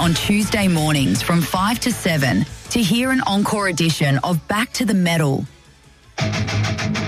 on Tuesday mornings from 5 to 7 to hear an encore edition of Back to the Metal.